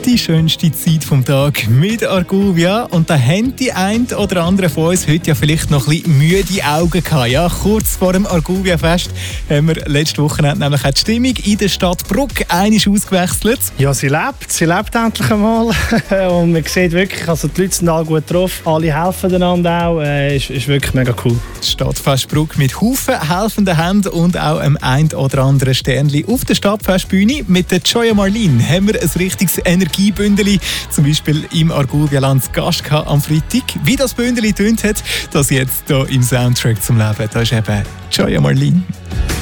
die schönste Zeit vom Tag mit Argovia. Und da haben die ein oder andere von uns heute ja vielleicht noch ein bisschen müde Augen gehabt. Ja, kurz vor dem Argovia-Fest haben wir letzte Woche nämlich auch die Stimmung in der Stadt Bruck einmal ausgewechselt. Ja, sie lebt endlich einmal. Und man sieht wirklich, also die Leute sind alle gut drauf, alle helfen einander auch. Ist wirklich mega cool. Stadtfest Bruck mit Haufen helfenden Händen und auch einem ein oder anderen Sternli auf der Stadtfestbühne. Mit der Joya Marlene haben wir ein richtiges Energiebündeli, zum Beispiel im Argovia-Land zu Gast am Freitag. Wie das Bündeli tönt hat, das jetzt hier im Soundtrack zum Leben. Da ist eben Joya Marlene.